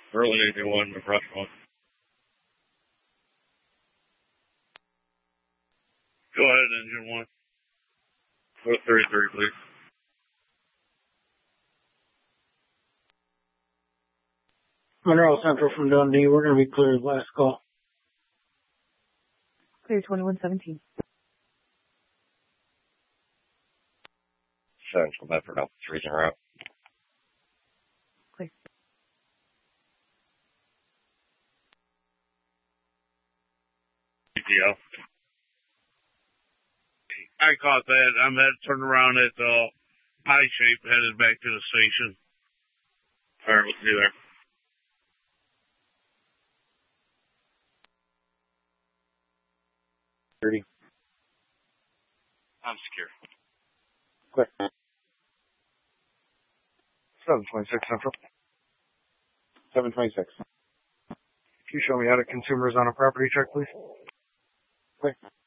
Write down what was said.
Early 81, the fresh one. Go ahead, engine 1. Go 33, please. Monroe Central from Dundee. We're going to be cleared. Last call. Clear 2117. Central Medford Alpha 3 en route. Clear. PTO. I caught that. I'm turned around at I shape, headed back to the station. All right, we'll see you there. I'm secure. Clear. 726 Central. 726. Can you show me how to consumers on a property check, please? Clear.